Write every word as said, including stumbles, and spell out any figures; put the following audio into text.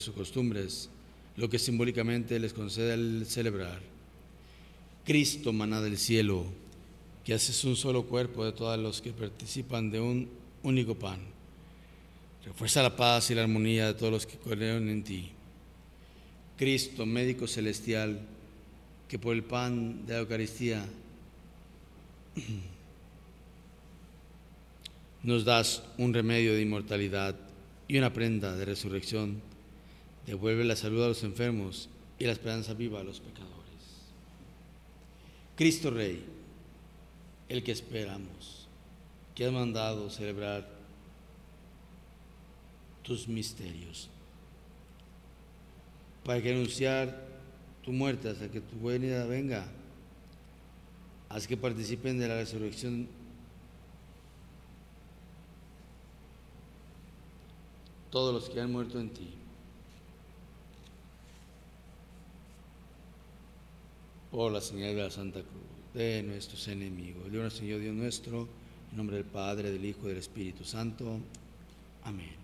sus costumbres, lo que simbólicamente les concede el celebrar. Cristo, maná del cielo, que haces un solo cuerpo de todos los que participan de un único pan, refuerza la paz y la armonía de todos los que creen en ti. Cristo, médico celestial, que por el pan de la Eucaristía nos das un remedio de inmortalidad y una prenda de resurrección, devuelve la salud a los enfermos y la esperanza viva a los pecadores. Cristo Rey, el que esperamos, que has mandado celebrar tus misterios, para que anunciar tu muerte hasta que tu venida venga, haz que participen de la resurrección todos los que han muerto en ti. Por la señal de la Santa Cruz de nuestros enemigos, líbranos, Señor Dios nuestro, en nombre del Padre, del Hijo y del Espíritu Santo. Amén.